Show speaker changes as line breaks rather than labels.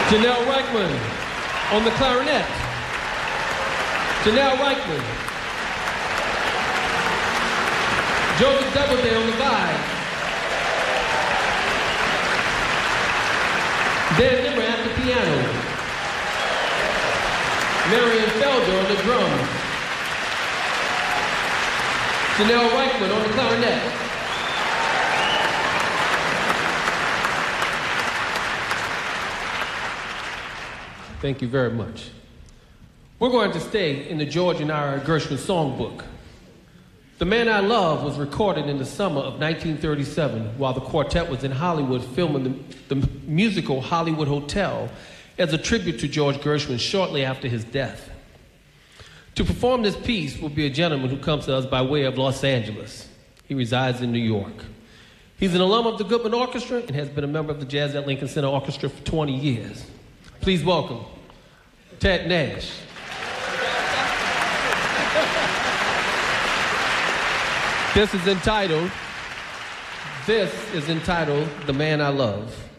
Janelle Reichman on the clarinet. Janelle Reichman. Joseph Doubleday on the vibe. Dan Nimmer at the piano. Marion Felder on the drums. Janelle Reichman on the clarinet. Thank you very much. We're going to stay in the George and Ira Gershwin songbook. The Man I Love was recorded in the summer of 1937 while the quartet was in Hollywood filming the musical Hollywood Hotel as a tribute to George Gershwin shortly after his death. To perform this piece will be a gentleman who comes to us by way of Los Angeles. He resides in New York. He's an alum of the Goodman Orchestra and has been a member of the Jazz at Lincoln Center Orchestra for 20 years. Please welcome Ted Nash. This is entitled The Man I Love.